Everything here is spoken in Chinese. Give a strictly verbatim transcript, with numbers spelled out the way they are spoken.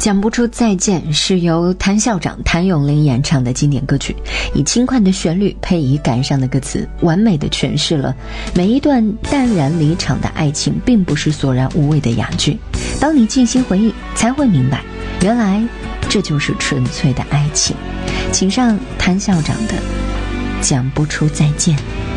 讲不出再见是由谭校长谭咏麟演唱的经典歌曲，以轻快的旋律配以感伤的歌词，完美的诠释了每一段淡然离场的爱情并不是索然无味的哑剧。当你静心回忆，才会明白，原来这就是纯粹的爱情。请上谭校长的讲不出再见。